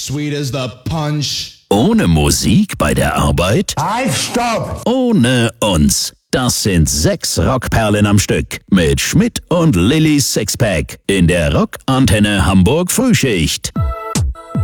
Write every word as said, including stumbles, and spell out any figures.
Sweet as the punch. Ohne Musik bei der Arbeit? Halt, stopp! Ohne uns. Das sind sechs Rockperlen am Stück mit Schmidt und Lillys Sixpack in der Rockantenne Hamburg Frühschicht.